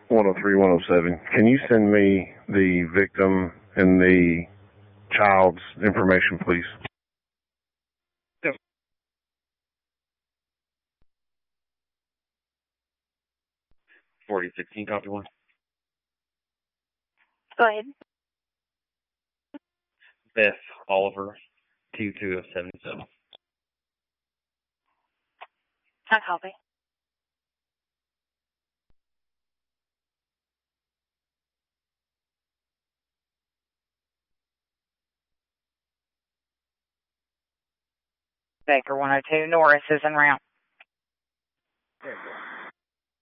103, 107. Can you send me the victim and the child's information, please? Yep. 4016, copy one. Go ahead. Beth Oliver, 22 of 77. I copy. Baker 102, Norris is en route.